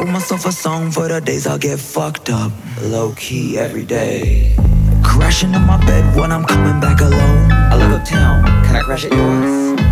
Wrote myself a song for the days I get fucked up, low-key every day. Crashing in my bed when I'm coming back alone. I live uptown, can I crash at yours?